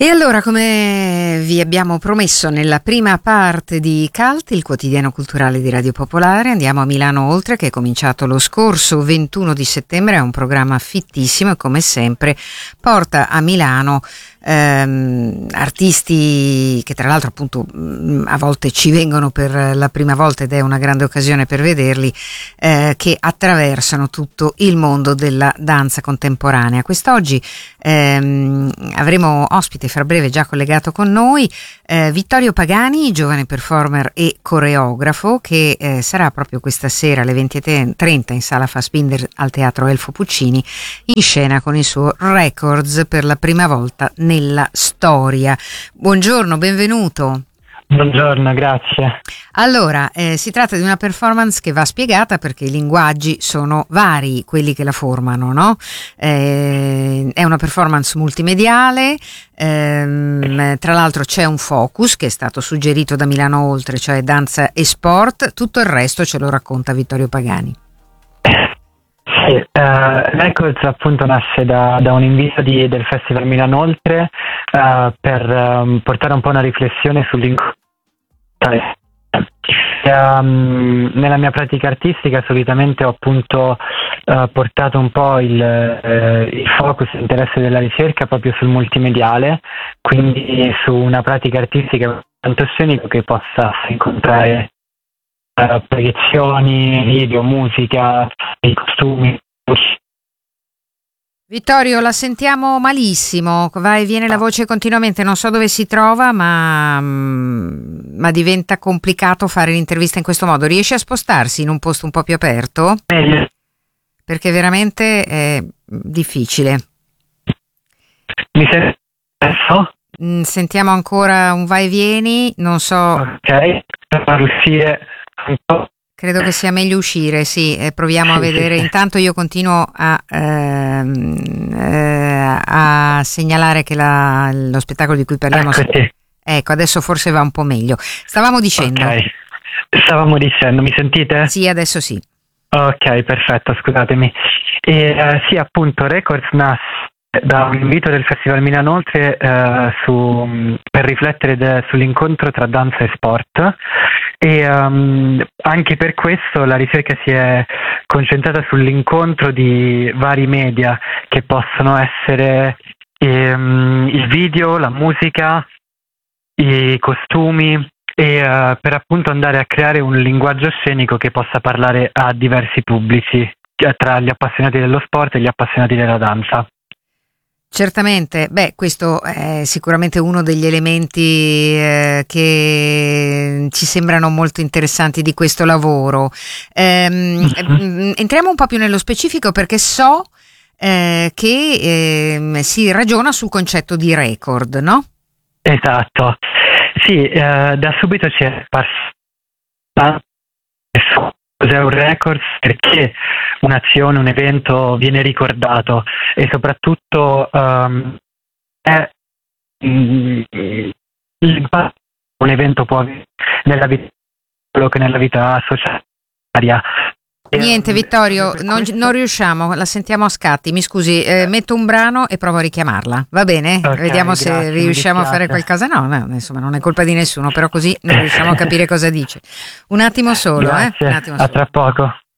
E allora, come vi abbiamo promesso nella prima parte di CULT, il quotidiano culturale di Radio Popolare, andiamo a Milano Oltre, che è cominciato lo scorso 21 di settembre, è un programma fittissimo e come sempre porta a Milano artisti che tra l'altro appunto a volte ci vengono per la prima volta ed è una grande occasione per vederli, che attraversano tutto il mondo della danza contemporanea. Quest'oggi avremo ospite fra breve già collegato con noi Vittorio Pagani, giovane performer e coreografo, che sarà proprio questa sera alle 20:30 in sala Fassbinder al Teatro Elfo Puccini in scena con il suo Records per la prima volta nella storia. Buongiorno, benvenuto. Buongiorno, grazie. Allora, si tratta di una performance che va spiegata perché i linguaggi sono vari, quelli che la formano, no? È una performance multimediale, tra l'altro c'è un focus che è stato suggerito da Milano Oltre, cioè danza e sport, tutto il resto ce lo racconta Vittorio Pagani. Sì, Records appunto nasce da un invito del Festival Milano Oltre per portare un po' una riflessione sull'incontro. Nella mia pratica artistica solitamente ho appunto portato un po' il focus, l'interesse della ricerca proprio sul multimediale, quindi su una pratica artistica tanto scenico che possa incontrare proiezioni, video, musica, i costumi. Vittorio, la sentiamo malissimo, va e viene la voce continuamente, non so dove si trova, ma diventa complicato fare l'intervista in questo modo. Riesce a spostarsi in un posto un po' più aperto? Perché veramente è difficile. Mi senti adesso? Sentiamo ancora un va e vieni, non so. Ok, per uscire un po'. Credo che sia meglio uscire, sì, proviamo a vedere. Intanto io continuo a segnalare che lo spettacolo di cui parliamo... Ecco, adesso forse va un po' meglio. Stavamo dicendo... Ok, stavamo dicendo, mi sentite? Sì, adesso sì. Ok, perfetto, scusatemi. Sì, appunto, Records nasce da un invito del Festival Milano Oltre per riflettere sull'incontro tra danza e sport. E anche per questo la ricerca si è concentrata sull'incontro di vari media che possono essere il video, la musica, i costumi e per appunto andare a creare un linguaggio scenico che possa parlare a diversi pubblici, tra gli appassionati dello sport e gli appassionati della danza. Certamente, questo è sicuramente uno degli elementi che ci sembrano molto interessanti di questo lavoro. Entriamo un po' più nello specifico perché so che si ragiona sul concetto di record, no? Esatto, sì, da subito ci è passato cos'è un record, perché un'azione, un evento viene ricordato e soprattutto è l'impatto che un evento può avere nella vita, quello che nella vita societaria. Niente Vittorio, non riusciamo, la sentiamo a scatti, mi scusi, metto un brano e provo a richiamarla, va bene? Okay, vediamo se grazie, riusciamo a fare qualcosa. No, insomma non è colpa di nessuno, però così non riusciamo a capire cosa dice. Un attimo solo, grazie, un attimo a solo. tra poco.